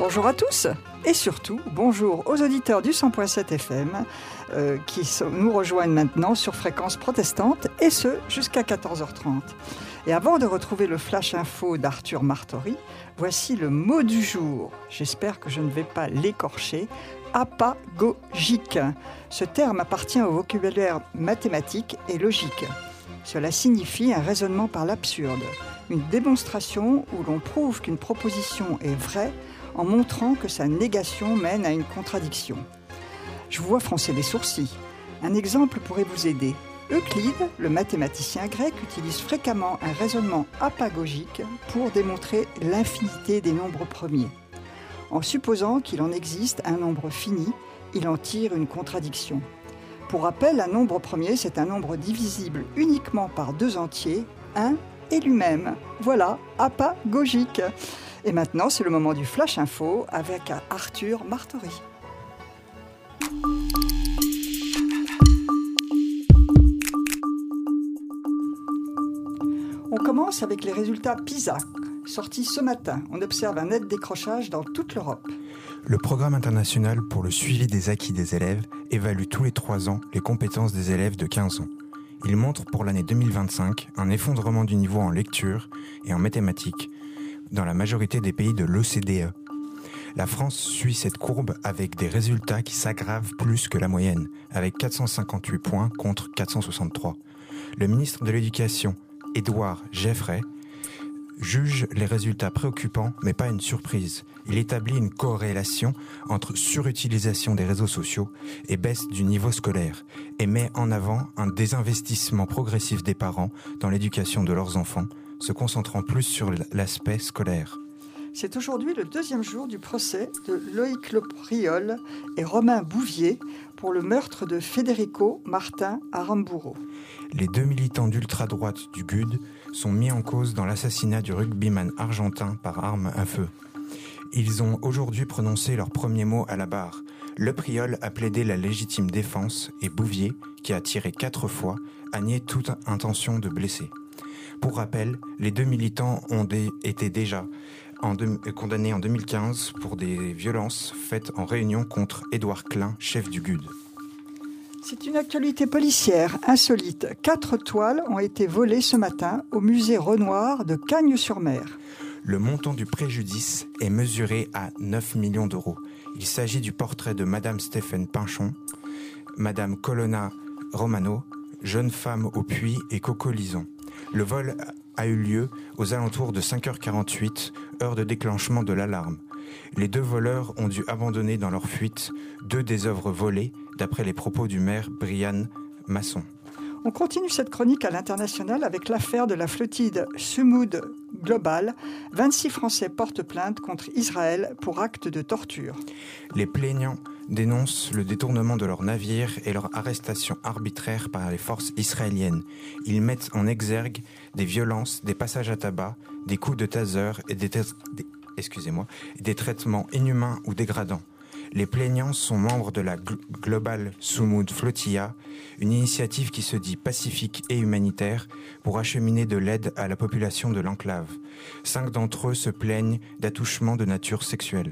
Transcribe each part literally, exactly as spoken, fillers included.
Bonjour à tous et surtout bonjour aux auditeurs du cent point sept F M euh, qui sont, nous rejoignent maintenant sur fréquence protestante et ce jusqu'à quatorze heures trente. Et avant de retrouver le flash info d'Arthur Martori, voici le mot du jour. J'espère que je ne vais pas l'écorcher. Apagogique. Ce terme appartient au vocabulaire mathématique et logique. Cela signifie un raisonnement par l'absurde, une démonstration où l'on prouve qu'une proposition est vraie en montrant que sa négation mène à une contradiction. Je vous vois froncer les sourcils. Un exemple pourrait vous aider. Euclide, le mathématicien grec, utilise fréquemment un raisonnement apagogique pour démontrer l'infinité des nombres premiers. En supposant qu'il en existe un nombre fini, il en tire une contradiction. Pour rappel, un nombre premier, c'est un nombre divisible uniquement par deux entiers, un et lui-même. Voilà, apagogique. Et maintenant, c'est le moment du Flash Info avec Arthur Martori. On commence avec les résultats PISA. Sortis ce matin, on observe un net décrochage dans toute l'Europe. Le programme international pour le suivi des acquis des élèves évalue tous les trois ans les compétences des élèves de quinze ans. Il montre pour l'année deux mille vingt-cinq un effondrement du niveau en lecture et en mathématiques dans la majorité des pays de l'O C D E. La France suit cette courbe avec des résultats qui s'aggravent plus que la moyenne, avec quatre cent cinquante-huit points contre quatre cent soixante-trois. Le ministre de l'Éducation, Édouard Geoffrey, juge les résultats préoccupants, mais pas une surprise. Il établit une corrélation entre surutilisation des réseaux sociaux et baisse du niveau scolaire, et met en avant un désinvestissement progressif des parents dans l'éducation de leurs enfants, se concentrant plus sur l'aspect scolaire. C'est aujourd'hui le deuxième jour du procès de Loïc Lepriol et Romain Bouvier pour le meurtre de Federico Martin Aramburu. Les deux militants d'ultra-droite du G U D sont mis en cause dans l'assassinat du rugbyman argentin par arme à feu. Ils ont aujourd'hui prononcé leurs premiers mots à la barre. Lepriol a plaidé la légitime défense et Bouvier, qui a tiré quatre fois, a nié toute intention de blesser. Pour rappel, les deux militants ont dé- été déjà en de- condamnés en deux mille quinze pour des violences faites en réunion contre Édouard Klein, chef du G U D. C'est une actualité policière insolite. Quatre toiles ont été volées ce matin au musée Renoir de Cagnes-sur-Mer. Le montant du préjudice est mesuré à neuf millions d'euros. Il s'agit du portrait de Madame Stéphane Pinchon, Madame Colonna Romano, jeune femme au puits et Coco Lison. Le vol a eu lieu aux alentours de cinq heures quarante-huit, heure de déclenchement de l'alarme. Les deux voleurs ont dû abandonner dans leur fuite deux des œuvres volées, d'après les propos du maire Brian Masson. On continue cette chronique à l'international avec l'affaire de la flottille Sumud Global. vingt-six Français portent plainte contre Israël pour actes de torture. Les plaignants dénoncent le détournement de leur navire et leur arrestation arbitraire par les forces israéliennes. Ils mettent en exergue des violences, des passages à tabac, des coups de taser et des, tra- des, excusez-moi, des traitements inhumains ou dégradants. Les plaignants sont membres de la Global Sumud Flotilla, une initiative qui se dit pacifique et humanitaire pour acheminer de l'aide à la population de l'enclave. Cinq d'entre eux se plaignent d'attouchements de nature sexuelle.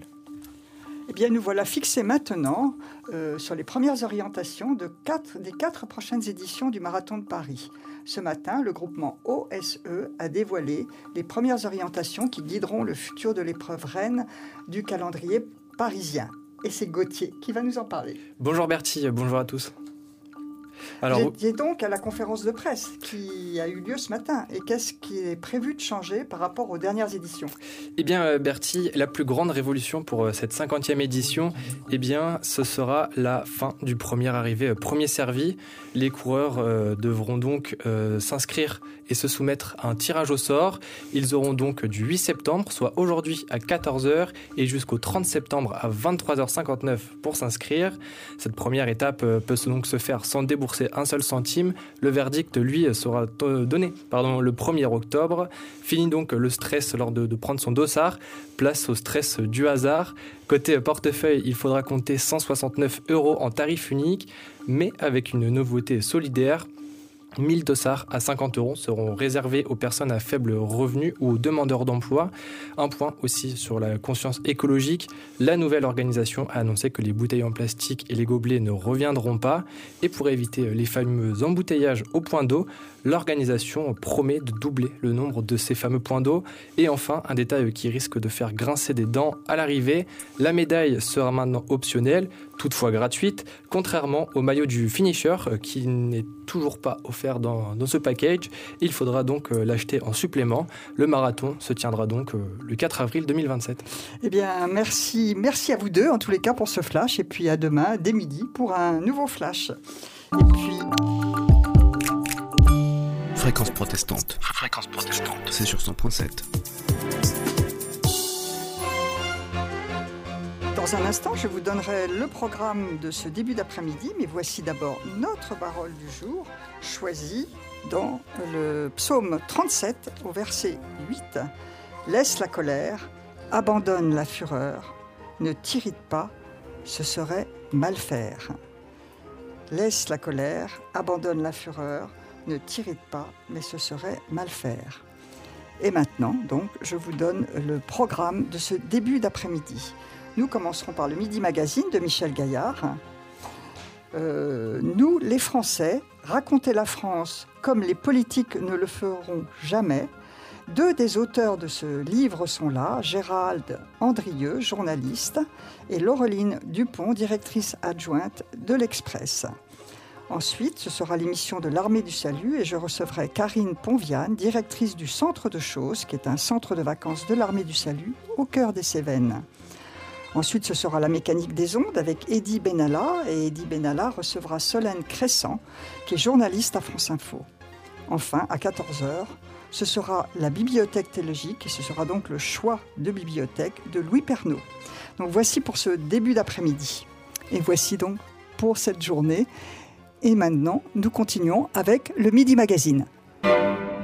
Eh bien, nous voilà fixés maintenant euh, sur les premières orientations de quatre, des quatre prochaines éditions du Marathon de Paris. Ce matin, le groupement O S E a dévoilé les premières orientations qui guideront le futur de l'épreuve reine du calendrier parisien. Et c'est Gauthier qui va nous en parler. Bonjour Bertie, bonjour à tous. Alors, vous étiez donc à la conférence de presse qui a eu lieu ce matin. Et qu'est-ce qui est prévu de changer par rapport aux dernières éditions ? Eh bien, Bertie, la plus grande révolution pour cette cinquantième édition, eh bien, ce sera la fin du premier arrivé, premier servi. Les coureurs euh, devront donc euh, s'inscrire et se soumettre à un tirage au sort. Ils auront donc du huit septembre, soit aujourd'hui à quatorze heures, et jusqu'au trente septembre à vingt-trois heures cinquante-neuf pour s'inscrire. Cette première étape euh, peut donc se faire sans débourser un seul centime. Le verdict, lui, sera t- donné pardon, le premier octobre. Fini donc le stress lors de, de prendre son dossard. Place au stress du hasard. Côté portefeuille, il faudra compter cent soixante-neuf euros en tarif unique, mais avec une nouveauté solidaire. mille dossards à cinquante euros seront réservés aux personnes à faible revenu ou aux demandeurs d'emploi. Un point aussi sur la conscience écologique. La nouvelle organisation a annoncé que les bouteilles en plastique et les gobelets ne reviendront pas. Et pour éviter les fameux embouteillages au point d'eau, l'organisation promet de doubler le nombre de ces fameux points d'eau. Et enfin, un détail qui risque de faire grincer des dents à l'arrivée, la médaille sera maintenant optionnelle, toutefois gratuite, contrairement au maillot du finisher qui n'est toujours pas offert dans, dans ce package. Il faudra donc euh, l'acheter en supplément. Le marathon se tiendra donc euh, le quatre avril deux mille vingt-sept. Eh bien, merci, merci à vous deux en tous les cas pour ce flash et puis à demain dès midi pour un nouveau flash. Et puis... Fréquence protestante. Fréquence protestante. C'est sur cent point sept. Dans un instant, je vous donnerai le programme de ce début d'après-midi, mais voici d'abord notre parole du jour, choisie dans le psaume trente-sept, au verset huit. « Laisse la colère, abandonne la fureur, ne t'irrite pas, ce serait mal faire. » Laisse la colère, abandonne la fureur, ne t'irrite pas, mais ce serait mal faire. Et maintenant, donc, je vous donne le programme de ce début d'après-midi. Nous commencerons par le Midi Magazine de Michel Gaillard. Euh, nous, les Français, raconter la France comme les politiques ne le feront jamais. Deux des auteurs de ce livre sont là, Gérald Andrieux, journaliste, et Laureline Dupont, directrice adjointe de l'Express. Ensuite, ce sera l'émission de l'Armée du Salut et je recevrai Karine Ponviane, directrice du Centre de Choses, qui est un centre de vacances de l'Armée du Salut au cœur des Cévennes. Ensuite, ce sera la mécanique des ondes avec Eddy Benalla et Eddy Benalla recevra Solène Crescent, qui est journaliste à France Info. Enfin, à quatorze heures, ce sera la bibliothèque théologique et ce sera donc le choix de bibliothèque de Louis Pernaut. Donc voici pour ce début d'après-midi. Et voici donc pour cette journée. Et maintenant, nous continuons avec le Midi Magazine.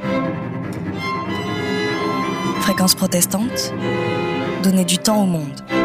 Fréquence protestante, donner du temps au monde.